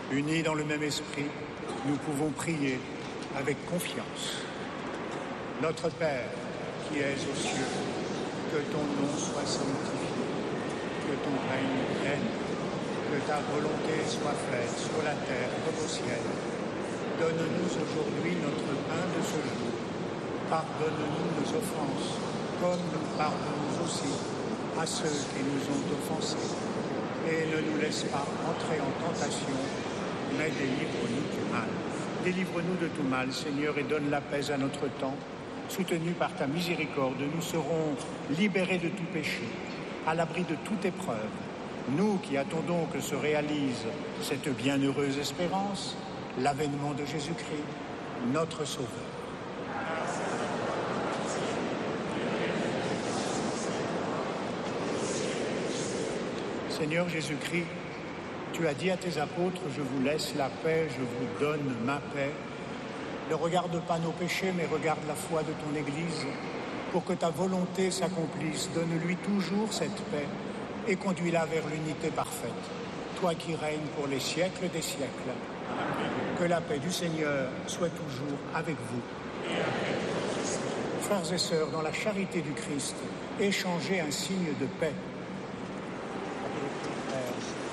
Unis dans le même esprit, nous pouvons prier avec confiance. Notre Père, qui es aux cieux, que ton nom soit sanctifié, que ton règne vienne, que ta volonté soit faite sur la terre comme au ciel. Donne-nous aujourd'hui notre pain de ce jour. Pardonne-nous nos offenses, comme nous pardonnons aussi à ceux qui nous ont offensés. Et ne nous laisse pas entrer en tentation, mais délivre-nous du mal. Délivre-nous de tout mal, Seigneur, et donne la paix à notre temps. Soutenus par ta miséricorde, nous serons libérés de tout péché, à l'abri de toute épreuve. Nous qui attendons que se réalise cette bienheureuse espérance, l'avènement de Jésus-Christ, notre Sauveur. Seigneur Jésus-Christ, tu as dit à tes apôtres, je vous laisse la paix, je vous donne ma paix. Ne regarde pas nos péchés, mais regarde la foi de ton Église. Pour que ta volonté s'accomplisse, donne-lui toujours cette paix et conduis-la vers l'unité parfaite. Toi qui règnes pour les siècles des siècles. Que la paix du Seigneur soit toujours avec vous. Frères et sœurs, dans la charité du Christ, échangez un signe de paix.